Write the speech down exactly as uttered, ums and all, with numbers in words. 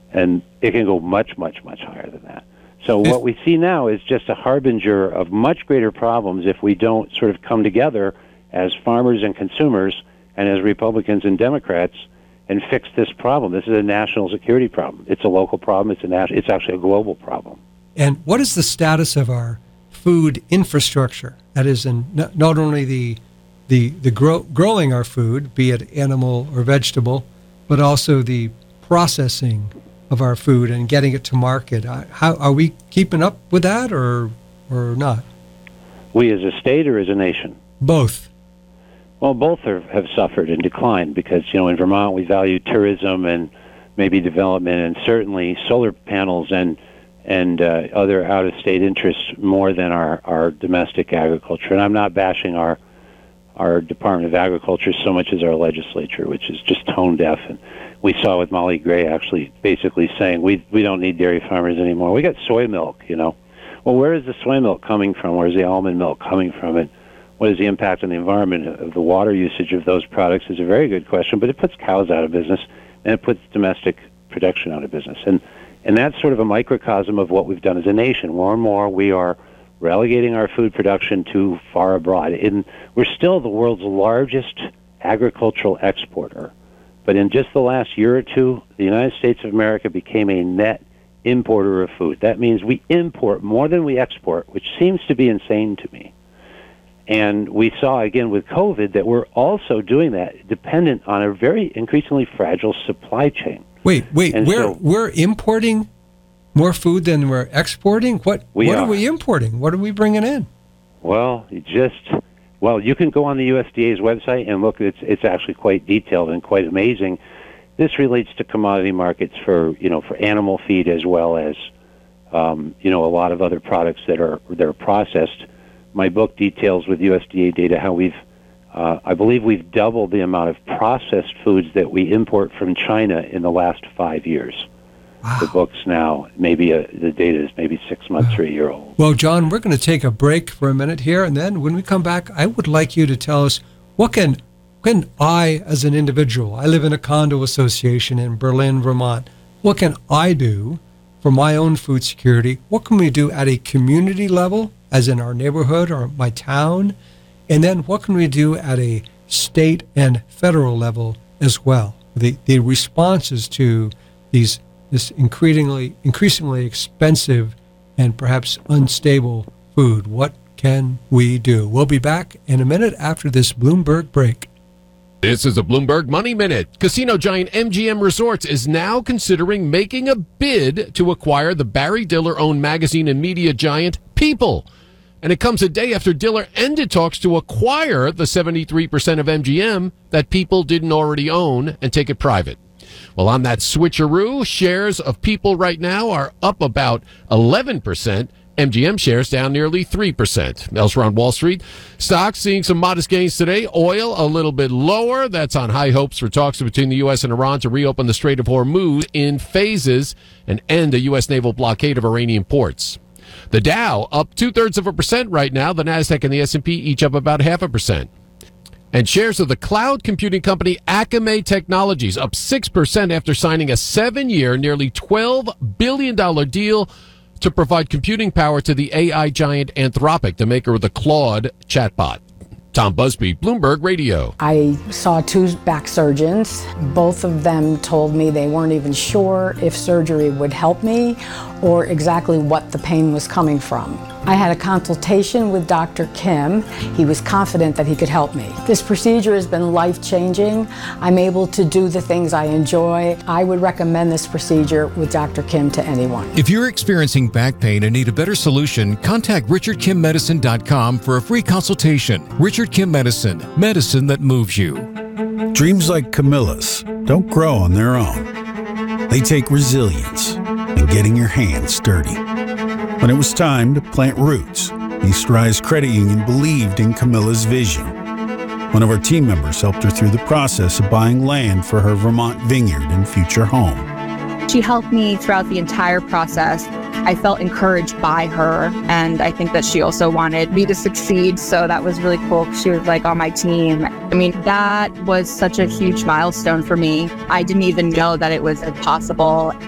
And it can go much, much, much higher than that. So what we see now is just a harbinger of much greater problems if we don't sort of come together as farmers and consumers and as Republicans and Democrats and fix this problem. This is a national security problem. It's a local problem. It's a nat- It's actually a global problem. And what is the status of our food infrastructure? That is, in not, not only the the the grow, growing our food, be it animal or vegetable, but also the processing of our food and getting it to market. How are we keeping up with that, or or not? We as a state or as a nation? Both. Well, both are, have suffered and declined because, you know, in Vermont we value tourism and maybe development and certainly solar panels and and uh, other out-of-state interests more than our, our domestic agriculture. And I'm not bashing our our Department of Agriculture so much as our legislature, which is just tone deaf. And we saw with Molly Gray actually basically saying we we don't need dairy farmers anymore. We got soy milk, you know. Well, where is the soy milk coming from? Where is the almond milk coming from? And what is the impact on the environment of the water usage of those products is a very good question, but it puts cows out of business, and it puts domestic production out of business. And and that's sort of a microcosm of what we've done as a nation. More and more we are relegating our food production to far abroad. And we're still the world's largest agricultural exporter. But in just the last year or two, the United States of America became a net importer of food. That means we import more than we export, which seems to be insane to me. And we saw, again, with COVID, that we're also doing that dependent on a very increasingly fragile supply chain. Wait, wait, and we're, so, we're importing more food than we're exporting? What, we what are. are we importing? What are we bringing in? Well, you just... Well, you can go on the U S D A's website and look. It's it's actually quite detailed and quite amazing. This relates to commodity markets for you know for animal feed as well as um, you know a lot of other products that are that are processed. My book details with U S D A data how we've uh, I believe we've doubled the amount of processed foods that we import from China in the last five years. Wow. The book's now maybe a, the data is maybe six months or a year old. Well, John, we're going to take a break for a minute here, and then when we come back, I would like you to tell us what can can I, as an individual, I live in a condo association in Berlin, Vermont. What can I do for my own food security? What can we do at a community level, as in our neighborhood or my town? And then what can we do at a state and federal level as well? The the responses to these this increasingly increasingly expensive and perhaps unstable food. What can we do? We'll be back in a minute after this Bloomberg break. This is a Bloomberg Money Minute. Casino giant M G M Resorts is now considering making a bid to acquire the Barry Diller-owned magazine and media giant People. And it comes a day after Diller ended talks to acquire the seventy-three percent of M G M that People didn't already own and take it private. Well, on that switcheroo, shares of People right now are up about eleven percent. M G M shares down nearly three percent. Elsewhere on Wall Street, stocks seeing some modest gains today. Oil a little bit lower. That's on high hopes for talks between the U S and Iran to reopen the Strait of Hormuz in phases and end a U S naval blockade of Iranian ports. The Dow up two-thirds of a percent right now. The Nasdaq and the S and P each up about half a percent. And shares of the cloud computing company Akamai Technologies up six percent after signing a seven-year, nearly twelve billion dollars deal to provide computing power to the A I giant Anthropic, the maker of the Claude chatbot. Tom Busby, Bloomberg Radio. I saw two back surgeons. Both of them told me they weren't even sure if surgery would help me or exactly what the pain was coming from. I had a consultation with Doctor Kim. He was confident that he could help me. This procedure has been life-changing. I'm able to do the things I enjoy. I would recommend this procedure with Doctor Kim to anyone. If you're experiencing back pain and need a better solution, contact richard kim medicine dot com for a free consultation. Richard Kim Medicine, medicine that moves you. Dreams like Camilla's don't grow on their own. They take resilience and getting your hands dirty. When it was time to plant roots, East Rise Credit Union believed in Camilla's vision. One of our team members helped her through the process of buying land for her Vermont vineyard and future home. She helped me throughout the entire process. I felt encouraged by her, and I think that she also wanted me to succeed, so that was really cool. She was like on my team. I mean, that was such a huge milestone for me. I didn't even know that it was possible.